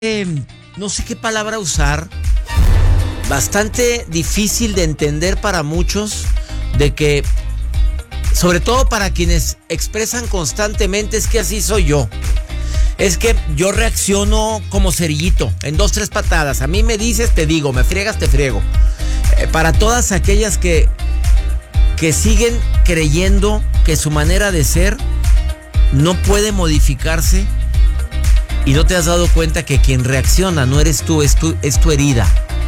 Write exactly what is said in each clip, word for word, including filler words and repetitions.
Eh, no sé qué palabra usar, bastante difícil de entender para muchos, de que, sobre todo para quienes expresan constantemente, es que así soy yo. Es que yo reacciono como cerillito, en dos, tres patadas. A mí me dices, te digo, me friegas, te friego. Eh, para todas aquellas que, que siguen creyendo que su manera de ser no puede modificarse y no te has dado cuenta que quien reacciona no eres tú, es tu, es tu herida.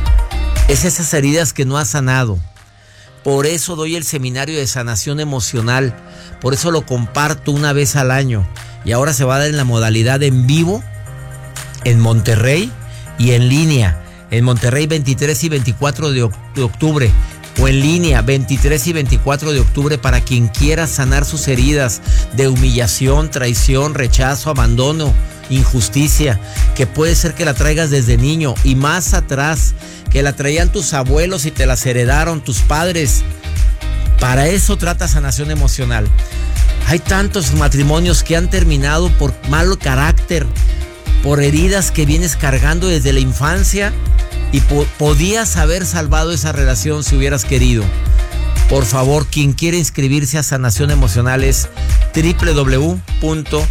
Es esas heridas que no has sanado. Por eso doy el seminario de sanación emocional. Por eso lo comparto una vez al año. Y ahora se va a dar en la modalidad en vivo, en Monterrey y en línea. En Monterrey veintitrés y veinticuatro de octubre. O en línea veintitrés y veinticuatro de octubre para quien quiera sanar sus heridas de humillación, traición, rechazo, abandono, injusticia. Que puede ser que la traigas desde niño y más atrás. Que la traían tus abuelos y te las heredaron tus padres. Para eso trata sanación emocional. Hay tantos matrimonios que han terminado por mal carácter, por heridas que vienes cargando desde la infancia y po- podías haber salvado esa relación si hubieras querido. Por favor, quien quiere inscribirse a sanación emocional es doble u doble u doble u punto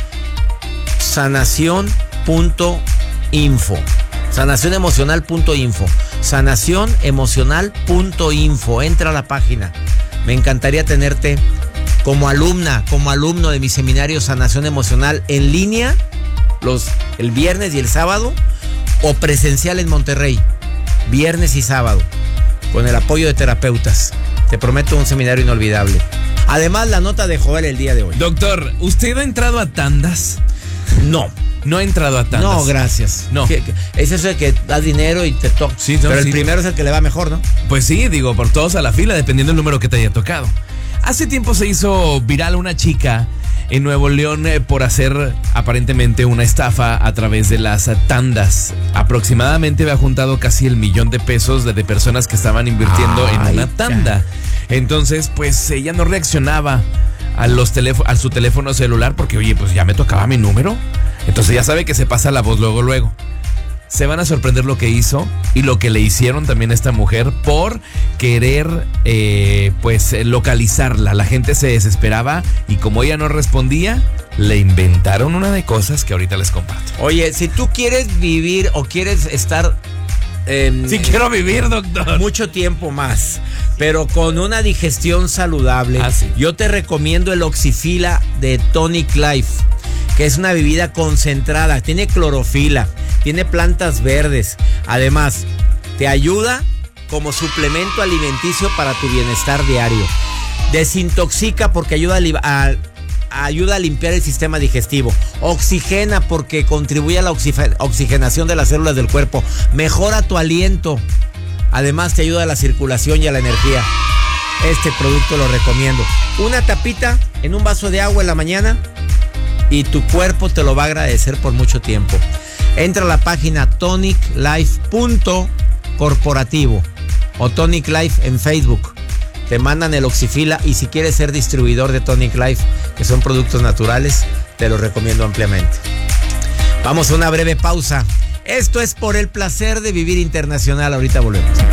sanación punto info. sanación emocional punto info. sanación emocional punto info. Entra a la página. Me encantaría tenerte como alumna, como alumno de mi seminario Sanación Emocional en línea los, el viernes y el sábado, o presencial en Monterrey, viernes y sábado, con el apoyo de terapeutas. Te prometo un seminario inolvidable. Además, la nota de Joel el día de hoy. Doctor, ¿usted ha entrado a tandas? No. No ha entrado a tandas. No, gracias. No. ¿Qué, qué? Es eso de que das dinero y te toca. Sí, no, pero el sí. primero es el que le va mejor, ¿no? Pues sí, digo, por todos a la fila, dependiendo del número que te haya tocado. Hace tiempo se hizo viral una chica en Nuevo León eh, por hacer aparentemente una estafa a través de las tandas. Aproximadamente había juntado casi el millón de pesos de, de personas que estaban invirtiendo Ay, en una tanda. Entonces, pues ella no reaccionaba a, los teléfo- a su teléfono celular porque, oye, pues ya me tocaba mi número. Entonces ya sabe que se pasa la voz luego, luego. Se van a sorprender lo que hizo y lo que le hicieron también a esta mujer por querer eh, pues localizarla. La gente se desesperaba y como ella no respondía, le inventaron una de cosas que ahorita les comparto. Oye, si tú quieres vivir o quieres estar eh, Sí quiero vivir, doctor. mucho tiempo más, pero con una digestión saludable, Ah, sí. yo te recomiendo el Oxifila de Tonic Life, que es una bebida concentrada, tiene clorofila, tiene plantas verdes. Además, te ayuda como suplemento alimenticio para tu bienestar diario. Desintoxica porque ayuda a, li- a, a- ayuda a limpiar el sistema digestivo. Oxigena porque contribuye a la oxife- oxigenación de las células del cuerpo. Mejora tu aliento. Además, te ayuda a la circulación y a la energía. Este producto lo recomiendo. Una tapita en un vaso de agua en la mañana y tu cuerpo te lo va a agradecer por mucho tiempo. Entra a la página tonic life punto corporativo o Tonic Life en Facebook. Te mandan el Oxifila y si quieres ser distribuidor de Tonic Life, que son productos naturales, te lo recomiendo ampliamente. Vamos a una breve pausa. Esto es Por el Placer de Vivir Internacional. Ahorita volvemos.